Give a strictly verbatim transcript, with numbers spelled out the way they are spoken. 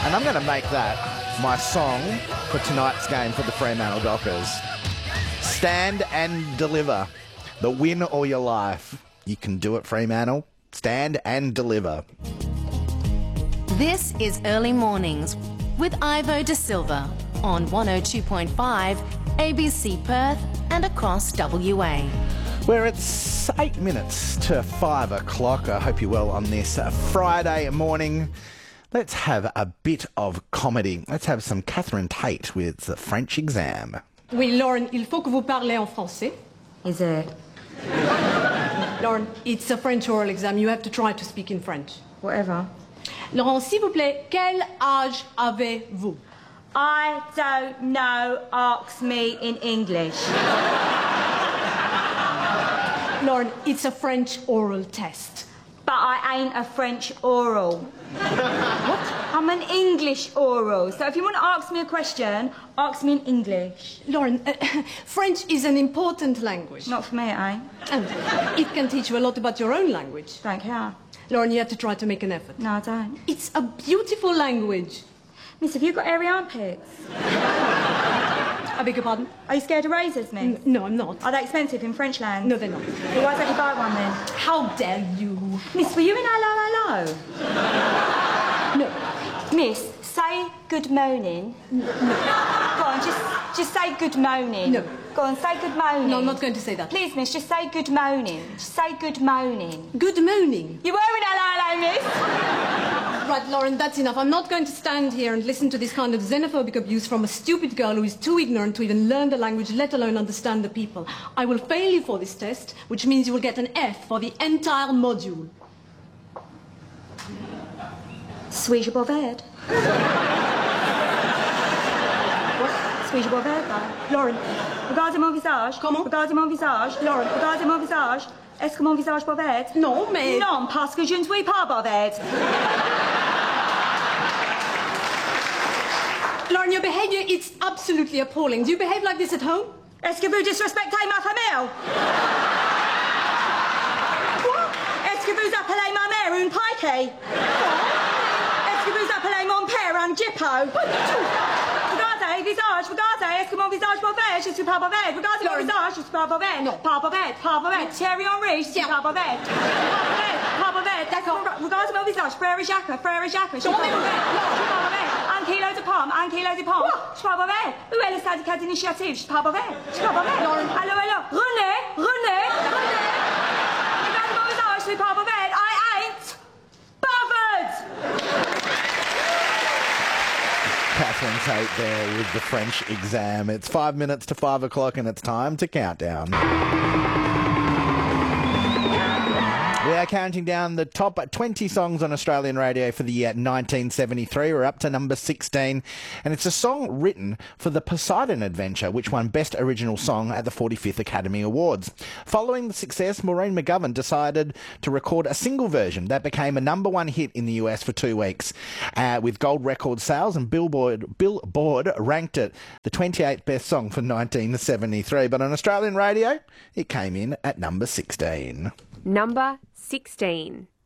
And I'm going to make that my song for tonight's game for the Fremantle Dockers. Stand and deliver. The win or your life. You can do it, Fremantle. Stand and deliver. This is Early Mornings with Ivo De Silva on one oh two point five A B C Perth and across W A. Where it's eight minutes to five o'clock. I hope you're well on this uh, Friday morning. Let's have a bit of comedy. Let's have some Catherine Tate with the French exam. Oui, Lauren, il faut que vous parlez en français. Is it? Lauren, it's a French oral exam. You have to try to speak in French. Whatever. Laurent, s'il vous plaît, quel âge avez-vous? I don't know. Ask me in English. Lauren, it's a French oral test. But I ain't a French oral. What? I'm an English oral. So if you want to ask me a question, ask me in English. Lauren, uh, French is an important language. Not for me, eh? And it can teach you a lot about your own language. Don't care. Lauren, you have to try to make an effort. No, I don't. It's a beautiful language. Miss, have you got airy armpits? I beg your pardon? Are you scared of razors, miss? N no, I'm not. Are they expensive in French land? No, they're not. Well, why don't you buy one then? How dare you? Miss, were you in Hello Hello? No. Miss, say good morning. No. Go on, just, just say good morning. No. Go on, say good morning. No, I'm not going to say that. Please, miss, just say good morning. Just say good morning. Good morning. You were in Hello Hello, miss. Right, Lauren, that's enough. I'm not going to stand here and listen to this kind of xenophobic abuse from a stupid girl who is too ignorant to even learn the language, let alone understand the people. I will fail you for this test, which means you will get an F for the entire module. Suis-je bouvette? What? Suis-je bouvette? Lauren. Regardez mon visage. Comment? Regardez mon visage. Lauren. Regardez mon visage. Est-ce que mon visage bouvette? Non, mais... Non, parce que je ne suis pas bouvette. Lauren, your behaviour is absolutely appalling. Do you behave like this at home? Est-ce que vous disrespectez ma famille? Quoi? Est-ce que vous appelez ma mère une pikey? Est-ce que vous appelez mon père un jippo? Regardez, visage, regardez, est-ce que mon visage bouvette? Je suis pas bouvette. Regardez mon visage, je suis pas bouvette. Non. Pas bouvette, pas bouvette. Thierry Henry, je suis pas bouvette. Pas bouvette, pas bouvette. D'accord. Regardez mon visage, frère Jacques, frère Jacques, je suis pas bouvette. Je suis pas bouvette. Un kilo de pommes, un kilo de pommes. Je suis pas bouvette. Où est le syndicat d'initiative? Je suis pas bouvette. Je suis pas bouvette. Allô, allô. René, René, René. Regardez mon visage, je suis pas bouvette. I ain't bothered. Catherine Tate there with the French exam. It's five minutes to five o'clock and it's time to count down. We are counting down the top twenty songs on Australian radio for the year nineteen seventy-three. We're up to number sixteen, and it's a song written for the Poseidon Adventure, which won Best Original Song at the forty-fifth Academy Awards. Following the success, Maureen McGovern decided to record a single version that became a number one hit in the U S for two weeks, uh, with gold record sales, and Billboard, Billboard ranked it the twenty-eighth best song for nineteen seventy-three. But on Australian radio, it came in at number sixteen. Number sixteen.